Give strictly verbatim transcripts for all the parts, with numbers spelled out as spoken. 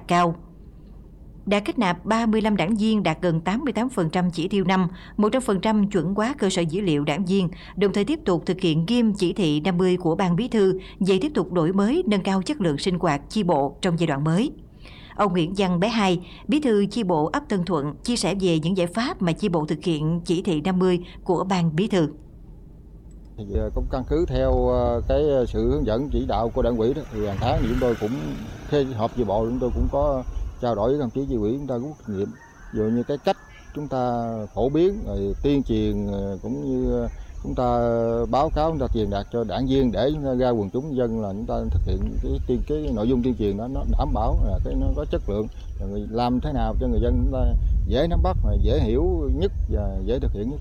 cao. Đã kết nạp ba mươi lăm đảng viên đạt gần tám mươi tám phần trăm chỉ tiêu năm, một trăm phần trăm chuẩn hóa cơ sở dữ liệu đảng viên, đồng thời tiếp tục thực hiện nghiêm chỉ thị năm mươi của Ban Bí thư về tiếp tục đổi mới, nâng cao chất lượng sinh hoạt chi bộ trong giai đoạn mới. Ông Nguyễn Văn Bé Hai, Bí thư chi bộ ấp Tân Thuận, chia sẻ về những giải pháp mà chi bộ thực hiện chỉ thị năm mươi của Ban Bí thư. Thì cũng căn cứ theo cái sự hướng dẫn chỉ đạo của đảng ủy đó, thì hàng tháng thì chúng tôi cũng khi họp chi bộ chúng tôi cũng có trao đổi với đồng chí chi ủy, chúng ta cũng có kinh nghiệm, ví dụ như cái cách chúng ta phổ biến, rồi tuyên truyền, cũng như chúng ta báo cáo, chúng ta truyền đạt cho đảng viên để chúng ta ra quần chúng dân là chúng ta thực hiện cái cái, cái nội dung tuyên truyền đó nó đảm bảo là cái nó có chất lượng, rồi làm thế nào cho người dân chúng ta dễ nắm bắt, dễ hiểu nhất và dễ thực hiện nhất.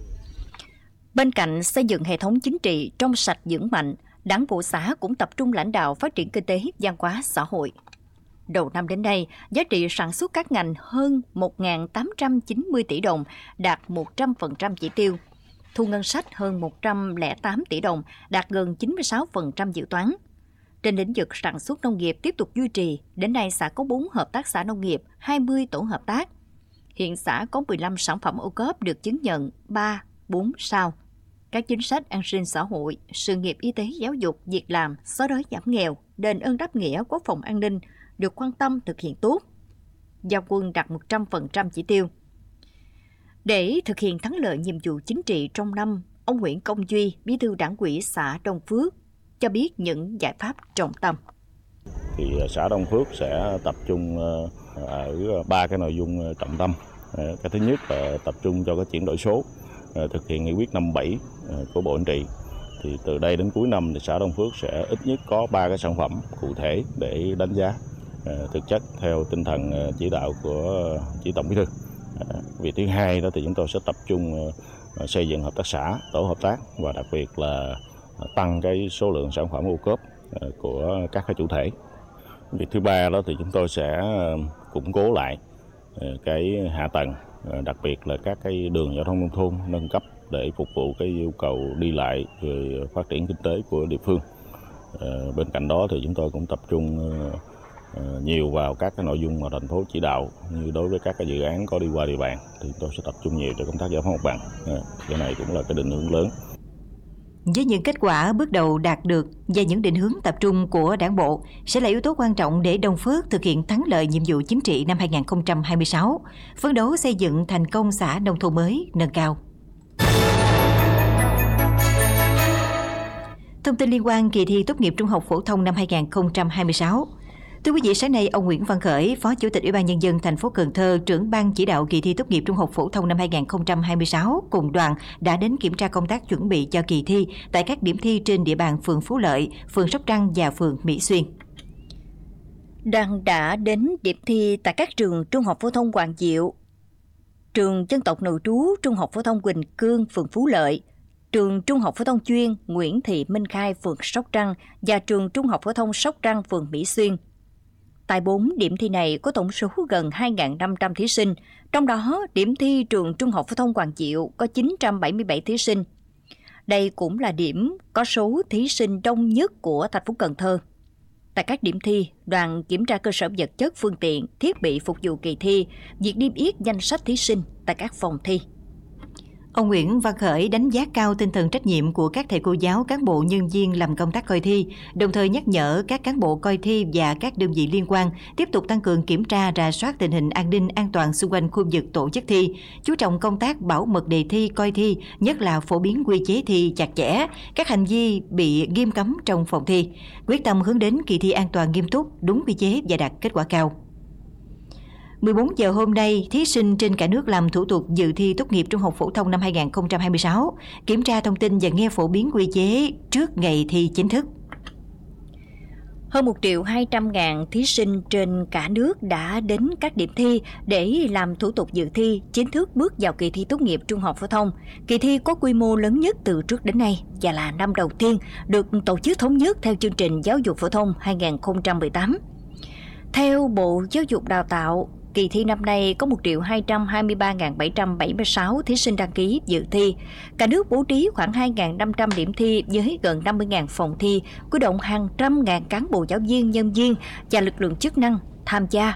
Bên cạnh xây dựng hệ thống chính trị trong sạch vững mạnh, Đảng bộ xã cũng tập trung lãnh đạo phát triển kinh tế, văn hóa, xã hội. Đầu năm đến nay, giá trị sản xuất các ngành hơn một nghìn tám trăm chín mươi tỷ đồng, đạt một trăm phần trăm chỉ tiêu. Thu ngân sách hơn một trăm lẻ tám tỷ đồng, đạt gần chín mươi sáu phần trăm dự toán. Trên lĩnh vực sản xuất nông nghiệp tiếp tục duy trì, đến nay xã có bốn hợp tác xã nông nghiệp, hai mươi tổ hợp tác. Hiện xã có mười lăm sản phẩm ô cốp được chứng nhận ba, bốn sao. Các chính sách an sinh xã hội, sự nghiệp y tế, giáo dục, việc làm, xóa đói giảm nghèo, đền ơn đáp nghĩa, quốc phòng an ninh được quan tâm thực hiện tốt. Giao quân đạt một trăm phần trăm chỉ tiêu. Để thực hiện thắng lợi nhiệm vụ chính trị trong năm, ông Nguyễn Công Duy, Bí thư Đảng ủy xã Đông Phước, cho biết những giải pháp trọng tâm. Thì xã Đông Phước sẽ tập trung ở ba cái nội dung trọng tâm. Cái thứ nhất là tập trung cho cái chuyển đổi số, thực hiện nghị quyết năm bảy của Bộ Chính trị. Thì từ đây đến cuối năm thì xã Đông Phước sẽ ít nhất có ba cái sản phẩm cụ thể để đánh giá thực chất theo tinh thần chỉ đạo của chỉ Tổng Bí thư. Việc thứ hai đó thì chúng tôi sẽ tập trung xây dựng hợp tác xã, tổ hợp tác và đặc biệt là tăng cái số lượng sản phẩm ô cốp của các cái chủ thể. Việc thứ ba đó thì chúng tôi sẽ củng cố lại cái hạ tầng, đặc biệt là các cái đường giao thông nông thôn nâng cấp để phục vụ cái yêu cầu đi lại rồi phát triển kinh tế của địa phương. Bên cạnh đó thì chúng tôi cũng tập trung nhiều vào các cái nội dung mà thành phố chỉ đạo, như đối với các cái dự án có đi qua địa bàn thì tôi sẽ tập trung nhiều cho công tác giải phóng mặt bằng. Cái này cũng là cái định hướng lớn. Với những kết quả bước đầu đạt được và những định hướng tập trung của Đảng bộ sẽ là yếu tố quan trọng để Đông Phước thực hiện thắng lợi nhiệm vụ chính trị năm hai nghìn không trăm hai mươi sáu, phấn đấu xây dựng thành công xã nông thôn mới nâng cao. Thông tin liên quan kỳ thi tốt nghiệp trung học phổ thông năm hai nghìn không trăm hai mươi sáu. Thưa quý vị, sáng nay ông Nguyễn Văn Khởi, Phó Chủ tịch Ủy ban Nhân dân thành phố Cần Thơ, trưởng ban chỉ đạo kỳ thi tốt nghiệp trung học phổ thông năm hai nghìn không trăm hai mươi sáu cùng đoàn đã đến kiểm tra công tác chuẩn bị cho kỳ thi tại các điểm thi trên địa bàn phường Phú Lợi, phường Sóc Trăng và phường Mỹ Xuyên. Đoàn đã đến điểm thi tại các trường trung học phổ thông Hoàng Diệu, trường dân tộc nội trú trung học phổ thông Quỳnh Cương, phường Phú Lợi, trường trung học phổ thông chuyên Nguyễn Thị Minh Khai, phường Sóc Trăng và trường trung học phổ thông Sóc Trăng, phường Mỹ Xuyên. Tại bốn điểm thi này có tổng số gần hai nghìn năm trăm thí sinh, trong đó điểm thi trường trung học phổ thông Hoàng Diệu có chín trăm bảy mươi bảy thí sinh. Đây cũng là điểm có số thí sinh đông nhất của thành phố Cần Thơ. Tại các điểm thi, đoàn kiểm tra cơ sở vật chất, phương tiện, thiết bị phục vụ kỳ thi, việc niêm yết danh sách thí sinh tại các phòng thi. Ông Nguyễn Văn Khởi đánh giá cao tinh thần trách nhiệm của các thầy cô giáo, cán bộ nhân viên làm công tác coi thi, đồng thời nhắc nhở các cán bộ coi thi và các đơn vị liên quan tiếp tục tăng cường kiểm tra, rà soát tình hình an ninh an toàn xung quanh khu vực tổ chức thi, chú trọng công tác bảo mật đề thi, coi thi, nhất là phổ biến quy chế thi chặt chẽ, các hành vi bị nghiêm cấm trong phòng thi, quyết tâm hướng đến kỳ thi an toàn, nghiêm túc, đúng quy chế và đạt kết quả cao. mười bốn giờ hôm nay, thí sinh trên cả nước làm thủ tục dự thi tốt nghiệp trung học phổ thông năm hai nghìn không trăm hai mươi sáu, kiểm tra thông tin và nghe phổ biến quy chế trước ngày thi chính thức. Hơn một triệu hai trăm ngàn thí sinh trên cả nước đã đến các điểm thi để làm thủ tục dự thi chính thức bước vào kỳ thi tốt nghiệp trung học phổ thông. Kỳ thi có quy mô lớn nhất từ trước đến nay và là năm đầu tiên được tổ chức thống nhất theo chương trình giáo dục phổ thông hai nghìn không trăm mười tám. Theo Bộ Giáo dục Đào tạo, kỳ thi năm nay có một triệu hai trăm hai mươi ba nghìn bảy trăm bảy mươi sáu thí sinh đăng ký dự thi. Cả nước bố trí khoảng hai nghìn năm trăm điểm thi với gần năm mươi nghìn phòng thi, quy động hàng trăm ngàn cán bộ giáo viên, nhân viên và lực lượng chức năng tham gia